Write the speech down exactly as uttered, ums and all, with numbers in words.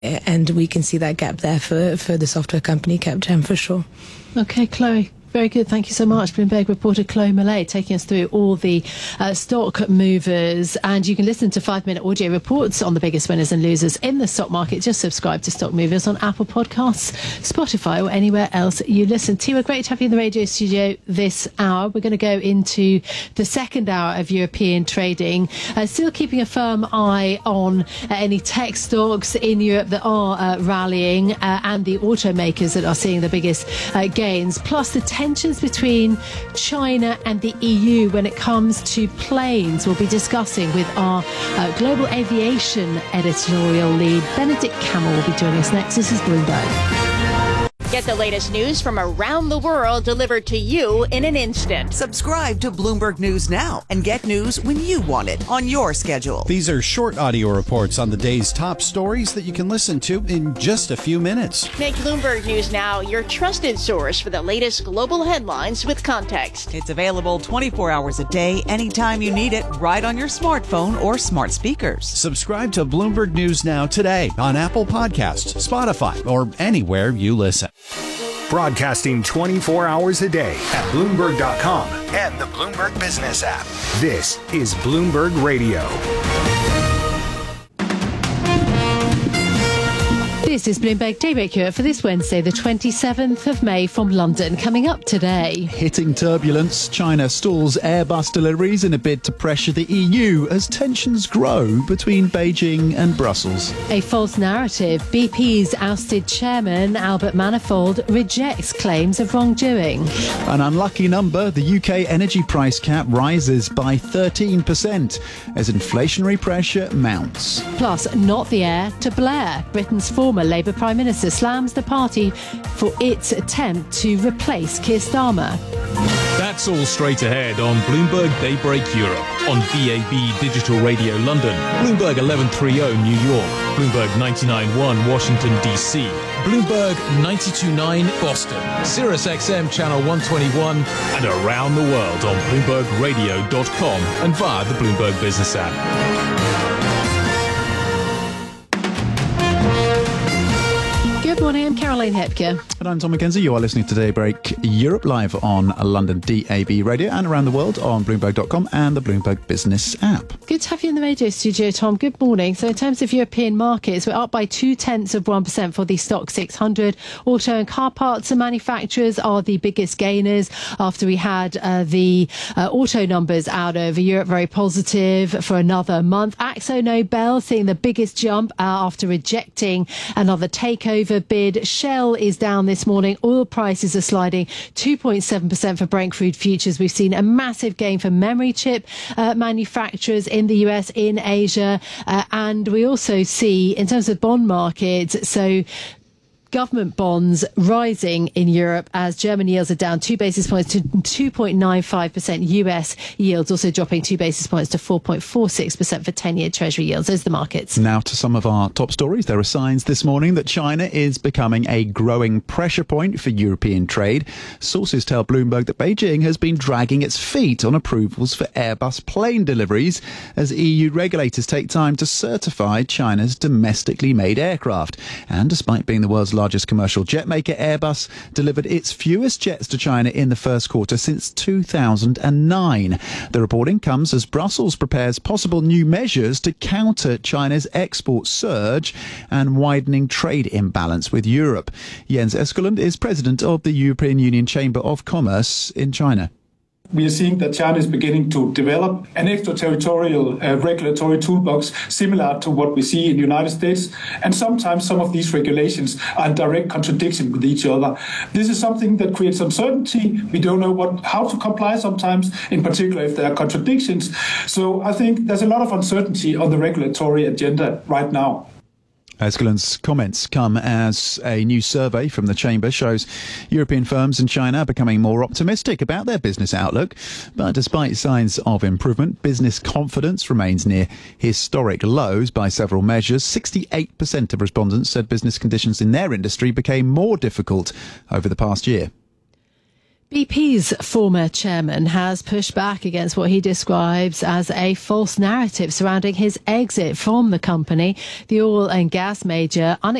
And we can see that gap there for, for the software company Capgem for sure. Okay, Chloe. Very good. Thank you so much. Bloomberg reporter Chloe Millay taking us through all the uh, stock movers. And you can listen to five-minute audio reports on the biggest winners and losers in the stock market. Just subscribe to Stock Movers on Apple Podcasts, Spotify, or anywhere else you listen. Tiwa, great to have you in the radio studio this hour. We're going to go into the second hour of European trading. Uh, still keeping a firm eye on uh, any tech stocks in Europe that are uh, rallying uh, and the automakers that are seeing the biggest uh, gains. Plus the tensions between China and the E U when it comes to planes. We'll be discussing with our uh, global aviation editorial lead, Benedict Camel, will be joining us next. This is Bloomberg. Get the latest news from around the world delivered to you in an instant. Subscribe to Bloomberg News now and get news when you want it on your schedule. These are short audio reports on the day's top stories that you can listen to in just a few minutes. Make Bloomberg News Now your trusted source for the latest global headlines with context. It's available twenty-four hours a day, anytime you need it, right on your smartphone or smart speakers. Subscribe to Bloomberg News Now today on Apple Podcasts, Spotify, or anywhere you listen. Broadcasting twenty-four hours a day at Bloomberg dot com and the Bloomberg Business app. This is Bloomberg Radio. This is Bloomberg Daybreak Europe for this Wednesday, the twenty-seventh of May from London. Coming up today. Hitting turbulence, China stalls Airbus deliveries in a bid to pressure the E U as tensions grow between Beijing and Brussels. A false narrative. B P's ousted chairman, Albert Manifold, rejects claims of wrongdoing. An unlucky number, the U K energy price cap rises by thirteen percent as inflationary pressure mounts. Plus, not the heir to Blair. Britain's former Labour Prime Minister slams the party for its attempt to replace Keir Starmer. That's all straight ahead on Bloomberg Daybreak Europe, on B A B Digital Radio London, Bloomberg eleven thirty New York, Bloomberg ninety-nine point one Washington, D C, Bloomberg ninety-two point nine Boston, Sirius X M Channel one twenty-one, and around the world on Bloomberg Radio dot com and via the Bloomberg Business app. Good morning, I'm Caroline Hepker. And I'm Tom McKenzie. You are listening to Daybreak Europe live on London D A B Radio and around the world on Bloomberg dot com and the Bloomberg Business app. Good to have you in the radio studio, Tom. Good morning. So in terms of European markets, we're up by two-tenths of one percent for the Stock six hundred. Auto and car parts and manufacturers are the biggest gainers after we had uh, the uh, auto numbers out of Europe very positive for another month. Akzo Nobel seeing the biggest jump uh, after rejecting another takeover bid. Shell is down this morning. Oil prices are sliding two point seven percent for Brent crude futures. We've seen a massive gain for memory chip uh, manufacturers in the U S, in Asia, uh, and we also see in terms of bond markets, so government bonds rising in Europe as German yields are down two basis points to two point nine five percent. U S yields also dropping two basis points to four point four six percent for ten-year Treasury yields. Those are the markets. Now to some of our top stories. There are signs this morning that China is becoming a growing pressure point for European trade. Sources tell Bloomberg that Beijing has been dragging its feet on approvals for Airbus plane deliveries as E U regulators take time to certify China's domestically made aircraft. And despite being the world's largest largest commercial jet maker, Airbus delivered its fewest jets to China in the first quarter since two thousand nine. The reporting comes as Brussels prepares possible new measures to counter China's export surge and widening trade imbalance with Europe. Jens Eskelund is president of the European Union Chamber of Commerce in China. We are seeing that China is beginning to develop an extraterritorial uh, regulatory toolbox similar to what we see in the United States. And sometimes some of these regulations are in direct contradiction with each other. This is something that creates uncertainty. We don't know what how to comply sometimes, in particular if there are contradictions. So I think there's a lot of uncertainty on the regulatory agenda right now. Eskelund's comments come as a new survey from the Chamber shows European firms in China are becoming more optimistic about their business outlook. But despite signs of improvement, business confidence remains near historic lows by several measures. sixty-eight percent of respondents said business conditions in their industry became more difficult over the past year. B P's former chairman has pushed back against what he describes as a false narrative surrounding his exit from the company. The oil and gas major